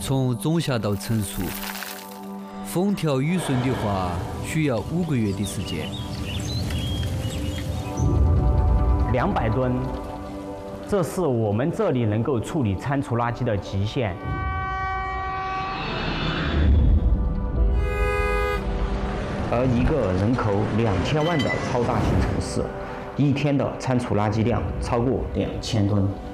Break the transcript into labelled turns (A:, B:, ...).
A: 从种下到成熟，风调雨顺的话，需要5个月的时间。
B: 200吨，这是我们这里能够处理餐厨垃圾的极限。而一个人口2000万的超大型城市，一天的餐厨垃圾量超过2000吨。